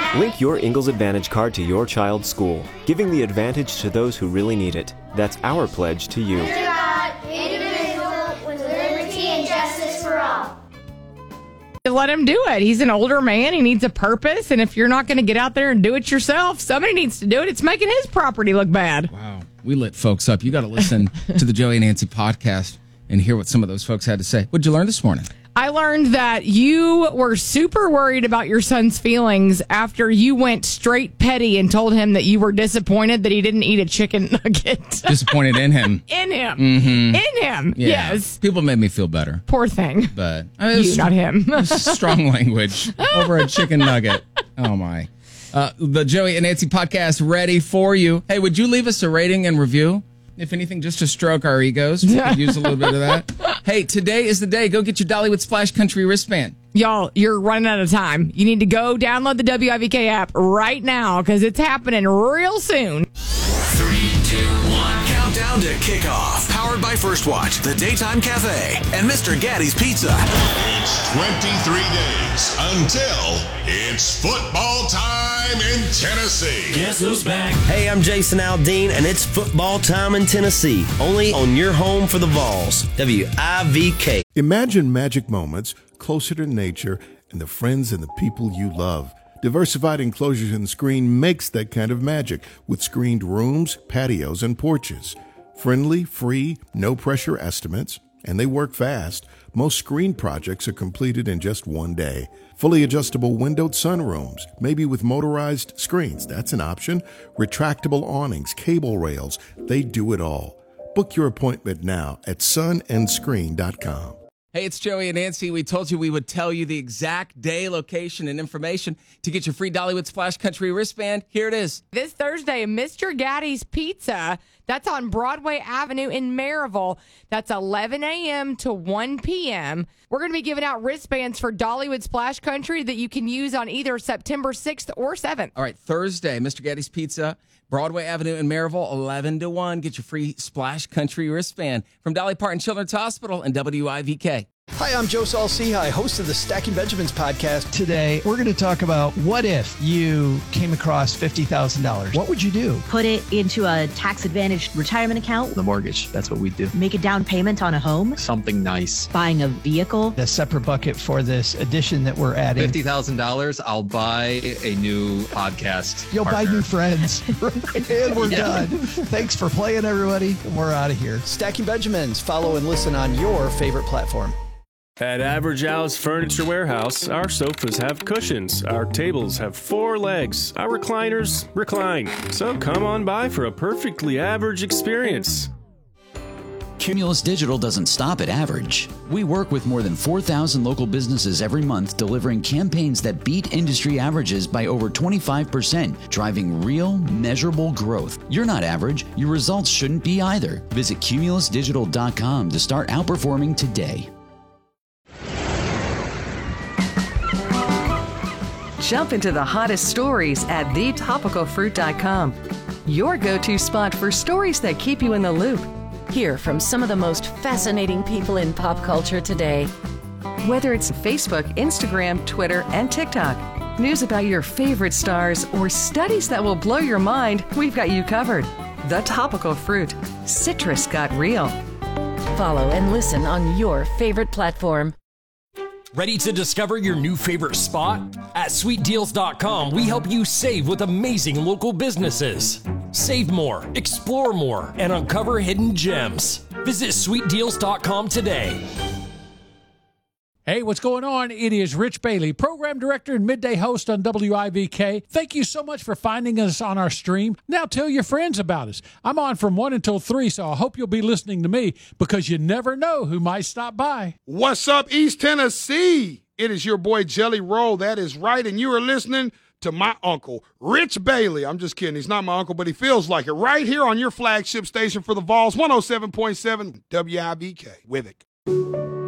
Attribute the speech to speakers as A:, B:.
A: Link your Ingalls Advantage card to your child's school, giving the advantage to those who really need it. That's our pledge to you.
B: Indivisible, with liberty and justice for all.
C: Let him do it. He's an older man. He needs a purpose. And if you're not going to get out there and do it yourself, somebody needs to do it. It's making his property look bad.
D: Wow. We lit folks up. You got to listen to the Joey and Nancy podcast and hear what some of those folks had to say. What'd you learn this morning?
C: I learned that you were super worried about your son's feelings after you went straight petty and told him that you were disappointed that he didn't eat a chicken nugget.
D: Disappointed in him.
C: In him.
D: Mm-hmm.
C: In him.
D: Yeah.
C: Yes.
D: People made me feel better.
C: Poor thing.
D: But
C: you, not him.
D: Strong language over a chicken nugget. Oh, my. The Joey and Nancy podcast ready for you. Hey, would you leave us a rating and review? If anything, just to stroke our egos. We could use a little bit of that. Hey, today is the day. Go get your Dollywood Splash Country wristband.
C: Y'all, you're running out of time. You need to go download the WIVK app right now because it's happening real soon.
E: 3, 2, 1. Countdown to kickoff. Powered by First Watch, The Daytime Cafe, and Mr. Gaddy's Pizza.
F: It's 23 days until it's football time in Tennessee.
G: Guess who's back?
H: Hey, I'm Jason Aldean, and it's football time in Tennessee. Only on your home for the Vols, WIVK.
I: Imagine magic moments closer to nature and the friends and the people you love. Diversified Enclosures and Screen makes that kind of magic with screened rooms, patios, and porches. Friendly, free, no-pressure estimates, and they work fast. Most screen projects are completed in just one day. Fully adjustable windowed sunrooms, maybe with motorized screens. That's an option. Retractable awnings, cable rails, they do it all. Book your appointment now at sunandscreen.com.
D: Hey, it's Joey and Nancy. We told you we would tell you the exact day, location, and information to get your free Dollywood Splash Country wristband. Here it is.
C: This Thursday, Mr. Gaddy's Pizza. That's on Broadway Avenue in Maryville. That's 11 a.m. to 1 p.m. We're going to be giving out wristbands for Dollywood Splash Country that you can use on either September 6th or 7th.
D: All right, Thursday, Mr. Gaddy's Pizza, Broadway Avenue in Maryville, 11 to 1. Get your free Splash Country wristband from Dolly Parton Children's Hospital and WIVK.
J: Hi, I'm Joe Saul-Sehy, host of the Stacking Benjamins podcast.
K: Today, we're going to talk about what if you came across $50,000. What would you do?
L: Put it into a tax-advantaged retirement account.
M: The mortgage, that's what we do.
L: Make a down payment on a home.
M: Something nice.
L: Buying a vehicle.
K: A separate bucket for this addition that we're adding.
M: $50,000, I'll buy a new podcast.
K: You'll
M: partner.
K: buy new friends. And we're done. Thanks for playing, everybody. We're out of here.
J: Stacking Benjamins. Follow and listen on your favorite platform.
N: At Average Al's Furniture Warehouse, our sofas have cushions, our tables have 4 legs, our recliners recline. So come on by for a perfectly average experience.
O: Cumulus Digital doesn't stop at average. We work with more than 4,000 local businesses every month, delivering campaigns that beat industry averages by over 25%, driving real, measurable growth. You're not average. Your results shouldn't be either. Visit cumulusdigital.com to start outperforming today.
P: Jump into the hottest stories at thetopicalfruit.com. Your go-to spot for stories that keep you in the loop.
Q: Hear from some of the most fascinating people in pop culture today.
P: Whether it's Facebook, Instagram, Twitter, and TikTok, news about your favorite stars, or studies that will blow your mind, we've got you covered. The Topical Fruit. Citrus got real.
Q: Follow and listen on your favorite platform.
G: Ready to discover your new favorite spot? At sweetdeals.com, we help you save with amazing local businesses. Save more, explore more, and uncover hidden gems. Visit sweetdeals.com today.
R: Hey, what's going on? It is Rich Bailey, program director and midday host on WIVK. Thank you so much for finding us on our stream. Now tell your friends about us. I'm on from 1 until 3, so I hope you'll be listening to me because you never know who might stop by.
S: What's up, East Tennessee? It is your boy Jelly Roll. That is right, and you are listening to my uncle, Rich Bailey. I'm just kidding. He's not my uncle, but he feels like it. Right here on your flagship station for the Vols, 107.7 WIVK. With it.